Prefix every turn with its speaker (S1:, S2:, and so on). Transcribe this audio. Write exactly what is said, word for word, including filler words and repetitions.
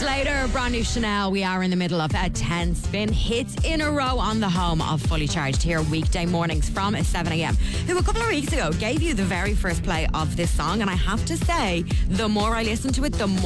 S1: later, brand new Chanel. We are in the middle of a ten spin hits in a row on the home of Fully Charged here weekday mornings from seven a.m. Who a couple of weeks ago gave you the very first play of this song, and I have to say, the more I listen to it, the more